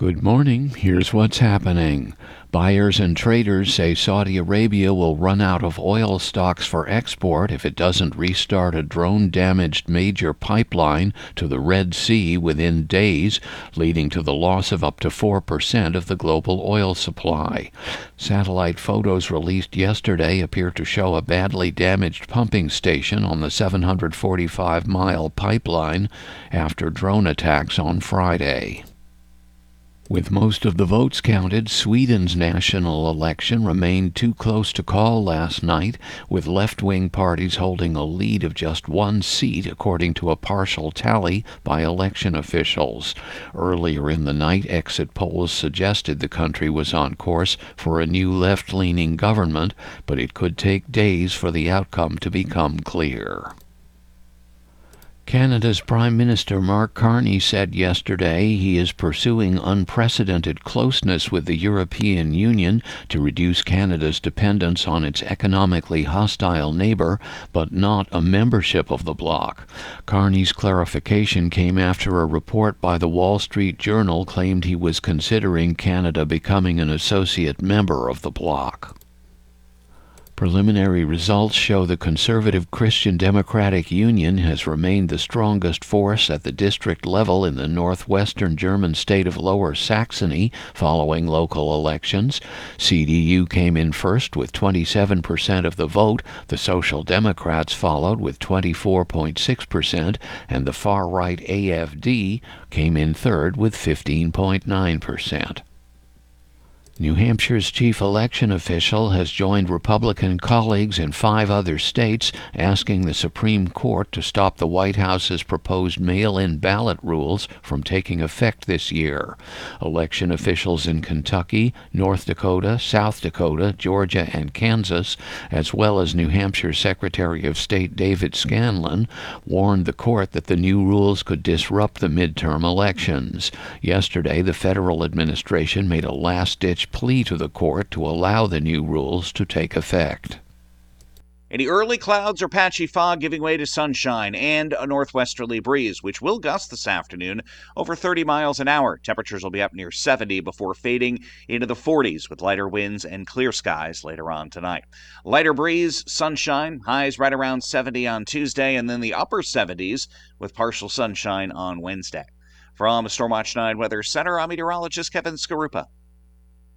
Good morning. Here's what's happening. Buyers and traders say Saudi Arabia will run out of oil stocks for export if it doesn't restart a drone-damaged major pipeline to the Red Sea within days, leading to the loss of up to 4% of the global oil supply. Satellite photos released yesterday appear to show a badly damaged pumping station on the 745-mile pipeline after drone attacks on Friday. With most of the votes counted, Sweden's national election remained too close to call last night, with left-wing parties holding a lead of just one seat, according to a partial tally by election officials. Earlier in the night, exit polls suggested the country was on course for a new left-leaning government, but it could take days for the outcome to become clear. Canada's Prime Minister Mark Carney said yesterday he is pursuing unprecedented closeness with the European Union to reduce Canada's dependence on its economically hostile neighbour, but not a membership of the bloc. Carney's clarification came after a report by the Wall Street Journal claimed he was considering Canada becoming an associate member of the bloc. Preliminary results show the Conservative Christian Democratic Union has remained the strongest force at the district level in the northwestern German state of Lower Saxony following local elections. CDU came in first with 27% of the vote, the Social Democrats followed with 24.6%, and the far-right AFD came in third with 15.9%. New Hampshire's chief election official has joined Republican colleagues in 5 other states asking the Supreme Court to stop the White House's proposed mail-in ballot rules from taking effect this year. Election officials in Kentucky, North Dakota, South Dakota, Georgia, and Kansas, as well as New Hampshire Secretary of State David Scanlon, warned the court that the new rules could disrupt the midterm elections. Yesterday, the federal administration made a last-ditch plea to the court to allow the new rules to take effect. Any early clouds or patchy fog giving way to sunshine and a northwesterly breeze, which will gust this afternoon over 30 miles an hour. Temperatures will be up near 70 before fading into the 40s with lighter winds and clear skies later on tonight. Lighter breeze, sunshine, highs right around 70 on Tuesday, and then the upper 70s with partial sunshine on Wednesday. From Stormwatch 9 Weather Center, I'm meteorologist Kevin Skarupa.